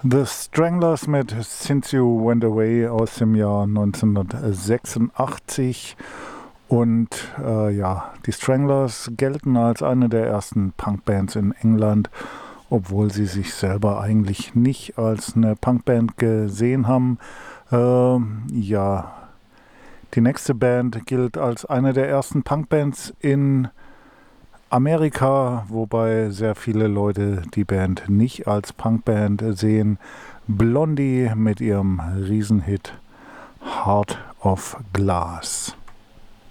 The Stranglers mit Since You Went Away aus dem Jahr 1986. Und die Stranglers gelten als eine der ersten Punkbands in England, obwohl sie sich selber eigentlich nicht als eine Punkband gesehen haben. Die nächste Band gilt als eine der ersten Punkbands in Amerika, wobei sehr viele Leute die Band nicht als Punkband sehen. Blondie mit ihrem Riesenhit Heart of Glass.